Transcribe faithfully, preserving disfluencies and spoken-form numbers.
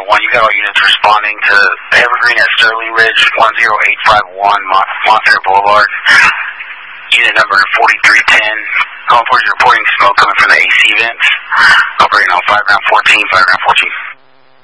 oh one, you got all units responding to Evergreen at Sterling Ridge, one zero eight five one, Monster Boulevard. Unit number forty-three ten. Call for reporting smoke coming from the A C vents. Operating on five ground fourteen, five ground fourteen.